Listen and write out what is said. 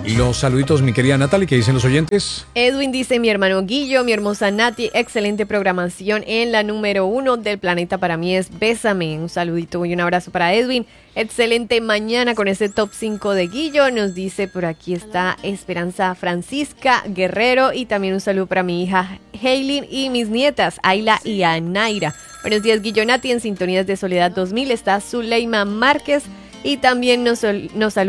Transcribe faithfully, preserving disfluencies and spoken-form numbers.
Los saluditos, mi querida Natalie, ¿qué dicen los oyentes? Edwin dice, mi hermano Guillo, mi hermosa Nati, excelente programación en la número uno del planeta para mí es Bésame. Un saludito y un abrazo para Edwin. Excelente mañana con ese top cinco de Guillo. Nos dice por aquí está Esperanza Francisca Guerrero y también un saludo para mi hija Haylin y mis nietas Ayla y Anaira. Buenos días, Guillo, Nati, en Sintonías de Soledad dos mil está Zuleima Márquez y también nos, nos saluda